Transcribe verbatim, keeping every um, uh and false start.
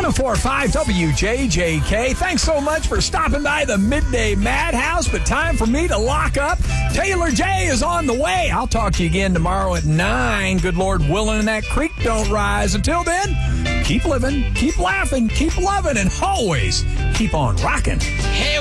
oh four point five W J J K. Thanks so much for stopping by the Midday Madhouse, but time for me to lock up. Taylor J is on the way. I'll talk to you again tomorrow at nine. Good Lord willing, and that creek don't rise. Until then, keep living, keep laughing, keep loving, and always keep on rocking. Hey,